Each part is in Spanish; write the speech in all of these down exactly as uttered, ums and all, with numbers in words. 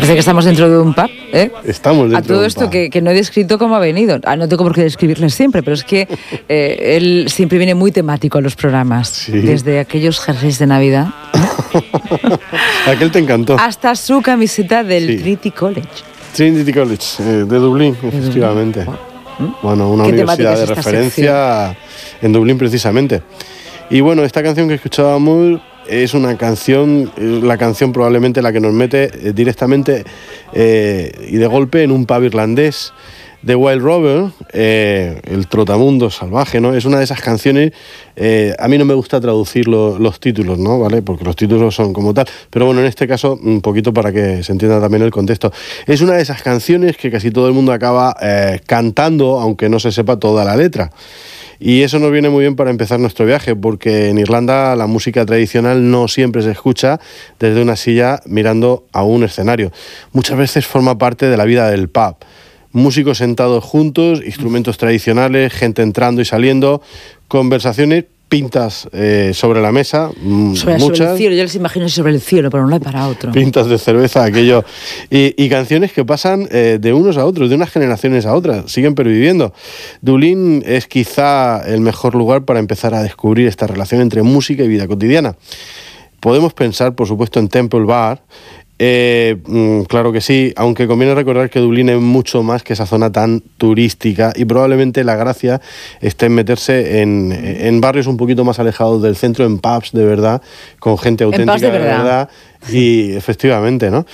Parece que estamos dentro de un pub, ¿eh? Estamos dentro A todo de un esto pub. que, que no he descrito cómo ha venido. Ah, no tengo por qué describirle siempre, pero es que eh, él siempre viene muy temático a los programas. Sí. Desde aquellos jerseys de Navidad. Aquel te encantó. Hasta su camiseta del Sí. Trinity College. Trinity College, eh, de Dublín, efectivamente. Dublín. Bueno, una ¿Qué universidad temática es de esta referencia en Dublín precisamente. Y bueno, esta canción que escuchábamos es una canción, la canción probablemente la que nos mete eh, directamente eh, y de golpe en un pub irlandés. The Wild Rover, eh, el trotamundo salvaje, ¿no? Es una de esas canciones, eh, a mí no me gusta traducir lo, los títulos, ¿no? ¿Vale? Porque los títulos son como tal, pero bueno, en este caso, un poquito para que se entienda también el contexto. Es una de esas canciones que casi todo el mundo acaba eh, cantando, aunque no se sepa toda la letra. Y eso nos viene muy bien para empezar nuestro viaje, porque en Irlanda la música tradicional no siempre se escucha desde una silla mirando a un escenario. Muchas veces forma parte de la vida del pub. Músicos sentados juntos, instrumentos tradicionales, gente entrando y saliendo, conversaciones, pintas eh, sobre la mesa, Sobre, muchas. sobre el cielo, yo les imagino sobre el cielo, pero no hay para otro. Pintas de cerveza, aquello. Y, y canciones que pasan eh, de unos a otros, de unas generaciones a otras, siguen perviviendo. Dublín es quizá el mejor lugar para empezar a descubrir esta relación entre música y vida cotidiana. Podemos pensar, por supuesto, en Temple Bar. Eh, claro que sí, aunque conviene recordar que Dublín es mucho más que esa zona tan turística y probablemente la gracia esté en meterse en, en barrios un poquito más alejados del centro, en pubs de verdad, con gente auténtica pubs de de verdad. verdad y efectivamente, ¿no?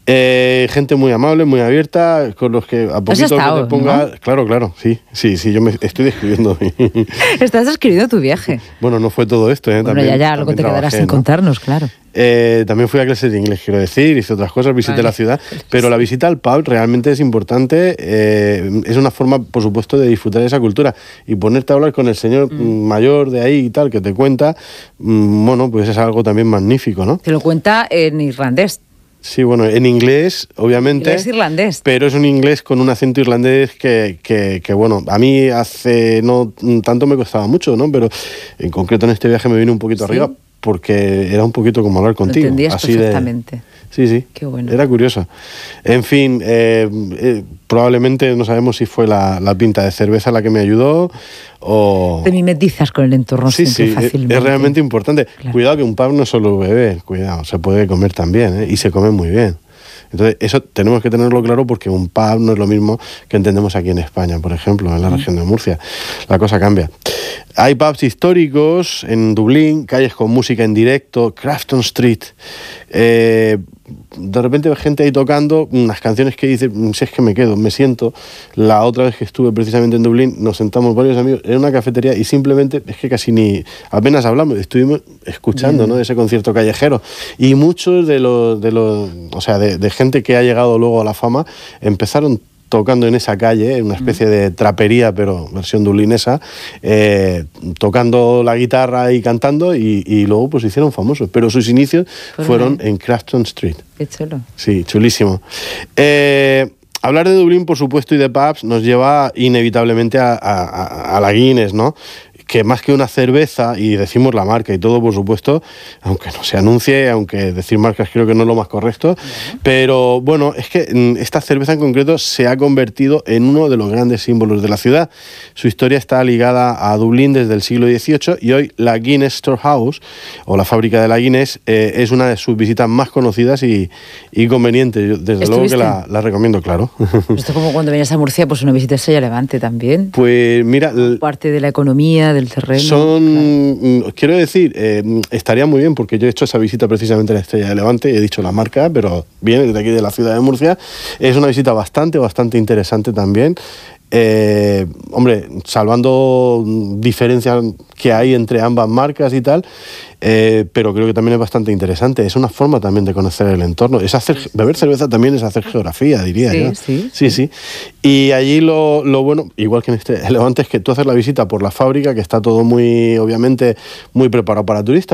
Eh, gente muy amable, muy abierta, con los que a poquito estado, que te ponga... ¿no? Claro, claro, sí, sí, sí, yo me estoy describiendo. Estás describiendo tu viaje. Bueno, no fue todo esto, ¿eh? Bueno, También, ya, ya, luego también te quedarás trabajé, sin ¿no? contarnos, claro. Eh, también fui a clases de inglés, quiero decir, hice otras cosas, visité Vale. la ciudad, pero la visita al pub realmente es importante, eh, es una forma, por supuesto, de disfrutar de esa cultura y ponerte a hablar con el señor mm. mayor de ahí y tal, que te cuenta, mm, bueno, pues es algo también magnífico, ¿no? Te lo cuenta en irlandés. Sí, bueno, en inglés, obviamente. Inglés irlandés. Pero es un inglés con un acento irlandés que, que, que, bueno, a mí hace no tanto me costaba mucho, ¿no? Pero en concreto en este viaje me vino un poquito ¿Sí? arriba porque era un poquito como hablar contigo. Lo entendías así perfectamente. De... Sí, sí. Qué bueno. Era curioso. En fin, eh, eh, probablemente no sabemos si fue la, la pinta de cerveza la que me ayudó o... Te mimetizas con el entorno Sí, siempre sí, es, fácilmente. es realmente importante. Claro. Cuidado que un pub no es solo beber, cuidado, se puede comer también, ¿eh? Y se come muy bien. Entonces, eso tenemos que tenerlo claro porque un pub no es lo mismo que entendemos aquí en España, por ejemplo, en la región de Murcia. La cosa cambia. Hay pubs históricos en Dublín, calles con música en directo, Crafton Street. Eh, de repente gente ahí tocando unas canciones que dice, si es que me quedo, me siento. La otra vez que estuve precisamente en Dublín, nos sentamos varios amigos en una cafetería y simplemente es que casi ni apenas hablamos, estuvimos escuchando, ¿no? Ese concierto callejero. Y muchos de los, de los o sea, de, de gente que ha llegado luego a la fama, empezaron tocando en esa calle, en una especie de trapería, pero versión dublinesa, eh, tocando la guitarra y cantando, y, y luego pues se hicieron famosos. Pero sus inicios Pues fueron bien. en Crafton Street. Qué chulo. Sí, chulísimo. Eh, hablar de Dublín, por supuesto, y de pubs nos lleva inevitablemente a, a, a la Guinness, ¿no? Que más que una cerveza, y decimos la marca y todo, por supuesto, aunque no se anuncie, aunque decir marcas creo que no es lo más correcto, uh-huh. Pero bueno, es que esta cerveza en concreto se ha convertido en uno de los grandes símbolos de la ciudad. Su historia está ligada a Dublín desde el siglo dieciocho y hoy la Guinness Storehouse, o la fábrica de la Guinness, eh, es una de sus visitas más conocidas y, y convenientes. Yo, desde luego que la, la recomiendo, claro. Esto como cuando venías a Murcia, pues una visita a Estrella Levante también. Pues mira... Parte de la economía, del terreno. Son, claro. Quiero decir, eh, estaría muy bien porque yo he hecho esa visita precisamente a la Estrella de Levante, he dicho la marca, pero viene desde aquí de la ciudad de Murcia. Es una visita bastante, bastante interesante también. Eh, hombre, salvando diferencias que hay entre ambas marcas y tal, eh, pero creo que también es bastante interesante. Es una forma también de conocer el entorno. Es hacer, beber cerveza también es hacer geografía, diría sí, yo. Sí, sí, sí. Y allí lo, lo bueno, igual que en este Levante, es que tú haces la visita por la fábrica, que está todo muy, obviamente, muy preparado para turistas.